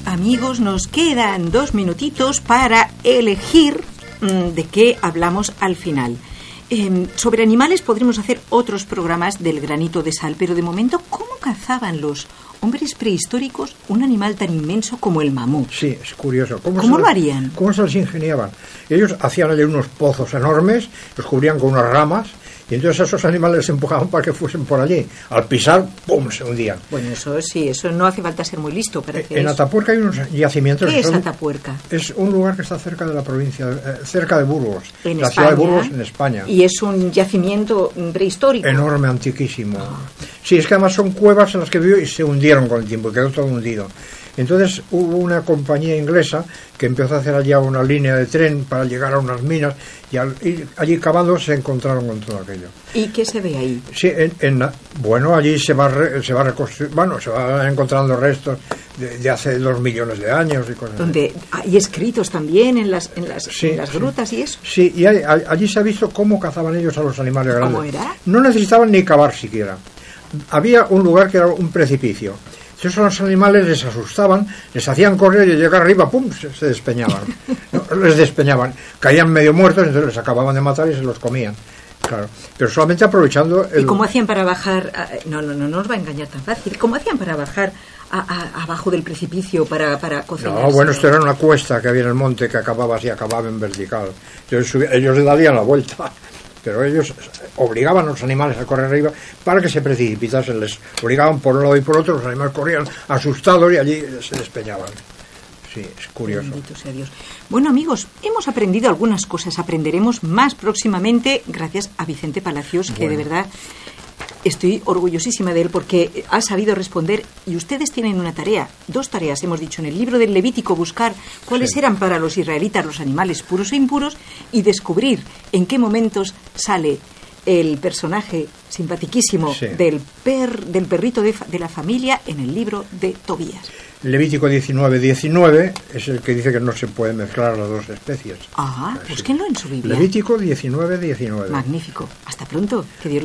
Amigos, nos quedan 2 minutitos para elegir de qué hablamos al final. Sobre animales podremos hacer otros programas del granito de sal, pero de momento, ¿cómo cazaban los hombres prehistóricos un animal tan inmenso como el mamut? Sí, es curioso. ¿Cómo lo harían? ¿Cómo se les ingeniaban? Ellos hacían allí unos pozos enormes, los cubrían con unas ramas, y entonces esos animales se empujaban para que fuesen por allí. Al pisar, ¡pum!, se hundían. Bueno, eso sí, eso no hace falta ser muy listo para hacer En eso. Atapuerca hay unos yacimientos. ¿Qué es Atapuerca? Es un lugar que está cerca de la provincia, cerca de Burgos, En la España, ciudad de Burgos, en España. Y es un yacimiento prehistórico. Enorme, antiquísimo. Sí, es que además son cuevas en las que vivió y se hundieron con el tiempo, quedó todo hundido. Entonces hubo una compañía inglesa que empezó a hacer allá una línea de tren para llegar a unas minas, y al ir allí cavando se encontraron con todo aquello. ¿Y qué se ve ahí? Sí, bueno, allí se va reconstruir, bueno, se van encontrando restos de hace 2 millones de años y cosas Donde hay escritos también en las Sí, grutas y eso. Sí, y allí se ha visto cómo cazaban ellos a los animales grandes. ¿Cómo era? No necesitaban ni cavar siquiera. Había un lugar que era un precipicio. Entonces a los animales les asustaban, les hacían correr y al llegar arriba, ¡pum!, se despeñaban. No, les despeñaban. Caían medio muertos, entonces les acababan de matar y se los comían. Claro, pero solamente aprovechando ¿Y cómo hacían para bajar? No os va a engañar tan fácil. ¿Cómo hacían para bajar abajo del precipicio para cocinarse? No, bueno, esto era una cuesta que había en el monte que acababa así, acababa en vertical. Entonces ellos le darían la vuelta, pero ellos obligaban a los animales a correr arriba para que se precipitasen. Les obligaban por un lado y por otro, los animales corrían asustados y allí se despeñaban. Sí, es curioso. Bendito sea Dios. Bueno, amigos, hemos aprendido algunas cosas, aprenderemos más próximamente gracias a Vicente Palacios, que de verdad estoy orgullosísima de él porque ha sabido responder. Y ustedes tienen una tarea, 2 tareas, hemos dicho, en el libro del Levítico, buscar cuáles eran para los israelitas los animales puros e impuros y descubrir en qué momentos sale el personaje simpaticísimo del perrito de la familia en el libro de Tobías. Levítico 19:19 es el que dice que no se pueden mezclar las 2 especies. Búsquenlo en su Biblia. Levítico 19:19. Magnífico. Hasta pronto. Que Dios